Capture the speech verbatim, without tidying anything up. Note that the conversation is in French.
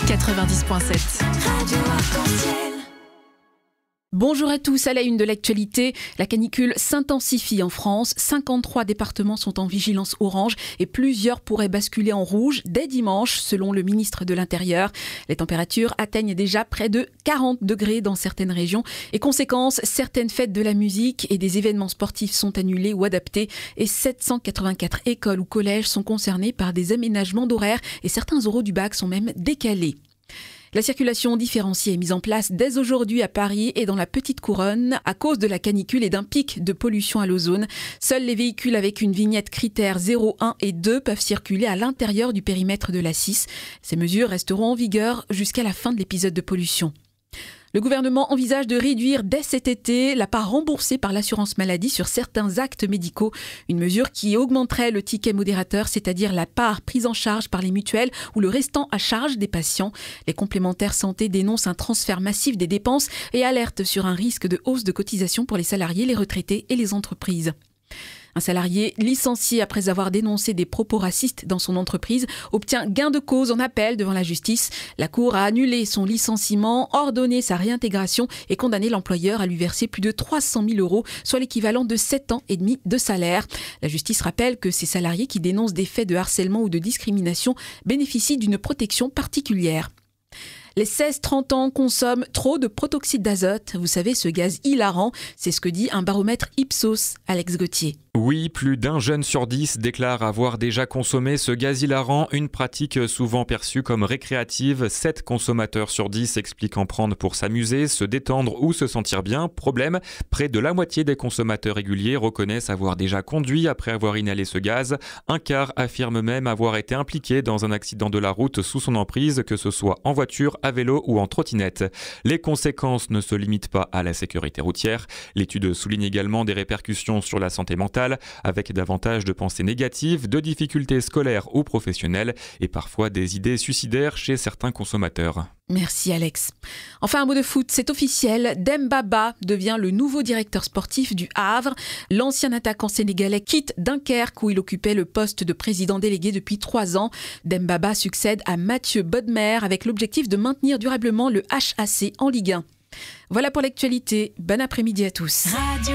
quatre-vingt-dix point sept. Radio Arc-en-Ciel. Bonjour à tous, à la une de l'actualité, la canicule s'intensifie en France. cinquante-trois départements sont en vigilance orange et plusieurs pourraient basculer en rouge dès dimanche, selon le ministre de l'Intérieur. Les températures atteignent déjà près de quarante degrés dans certaines régions et conséquence, certaines fêtes de la musique et des événements sportifs sont annulés ou adaptés et sept cent quatre-vingt-quatre écoles ou collèges sont concernés par des aménagements d'horaires et certains oraux du bac sont même décalés. La circulation différenciée est mise en place dès aujourd'hui à Paris et dans la Petite Couronne à cause de la canicule et d'un pic de pollution à l'ozone. Seuls les véhicules avec une vignette critère zéro, un et deux peuvent circuler à l'intérieur du périmètre de l'A six. Ces mesures resteront en vigueur jusqu'à la fin de l'épisode de pollution. Le gouvernement envisage de réduire dès cet été la part remboursée par l'assurance maladie sur certains actes médicaux. Une mesure qui augmenterait le ticket modérateur, c'est-à-dire la part prise en charge par les mutuelles ou le restant à charge des patients. Les complémentaires santé dénoncent un transfert massif des dépenses et alertent sur un risque de hausse de cotisation pour les salariés, les retraités et les entreprises. Un salarié licencié après avoir dénoncé des propos racistes dans son entreprise obtient gain de cause en appel devant la justice. La Cour a annulé son licenciement, ordonné sa réintégration et condamné l'employeur à lui verser plus de trois cent mille euros, soit l'équivalent de sept ans et demi de salaire. La justice rappelle que ces salariés qui dénoncent des faits de harcèlement ou de discrimination bénéficient d'une protection particulière. Les seize trente ans consomment trop de protoxyde d'azote. Vous savez, ce gaz hilarant, c'est ce que dit un baromètre Ipsos. Alex Gauthier. Oui, plus d'un jeune sur dix déclare avoir déjà consommé ce gaz hilarant, une pratique souvent perçue comme récréative. sept consommateurs sur dix expliquent en prendre pour s'amuser, se détendre ou se sentir bien. Problème, près de la moitié des consommateurs réguliers reconnaissent avoir déjà conduit après avoir inhalé ce gaz. Un quart affirme même avoir été impliqué dans un accident de la route sous son emprise, que ce soit en voiture, à vélo ou en trottinette. Les conséquences ne se limitent pas à la sécurité routière. L'étude souligne également des répercussions sur la santé mentale, avec davantage de pensées négatives, de difficultés scolaires ou professionnelles et parfois des idées suicidaires chez certains consommateurs. Merci Alex. Enfin un mot de foot, c'est officiel, Demba Ba devient le nouveau directeur sportif du Havre. L'ancien attaquant sénégalais quitte Dunkerque où il occupait le poste de président délégué depuis trois ans. Demba Ba succède à Mathieu Bodmer avec l'objectif de maintenir durablement le H A C en Ligue un. Voilà pour l'actualité, bon après-midi à tous. Radio